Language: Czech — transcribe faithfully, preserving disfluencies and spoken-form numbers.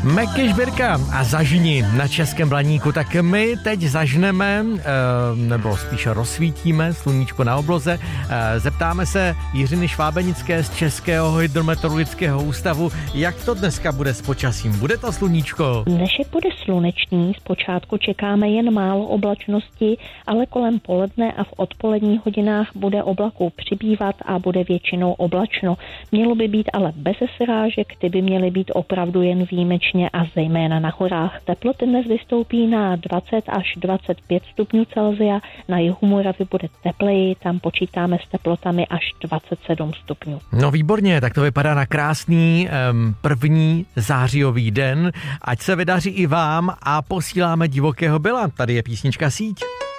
Meky Žbírka a zažni na Českém Blaníku, tak my teď zažneme, nebo spíše rozsvítíme sluníčko na obloze. Zeptáme se Jiřiny Švábenické z Českého hydrometeorologického ústavu, jak to dneska bude s počasím. Bude to sluníčko? Dnešek bude slunečný, zpočátku čekáme jen málo oblačnosti, ale kolem poledne a v odpoledních hodinách bude oblaků přibývat a bude většinou oblačno. Mělo by být ale bez srážek, ty by měly být opravdu jen výjimečně a zejména na horách. Teploty dnes vystoupí na dvacet až dvacet pět stupňů Celsia, na jihu Moravy bude tepleji, tam počítáme s teplotami až dvacet sedm stupňů. No výborně, tak to vypadá na krásný um, první zářijový den. Ať se vydaří i vám a posíláme divokého byla. Tady je písnička Síť.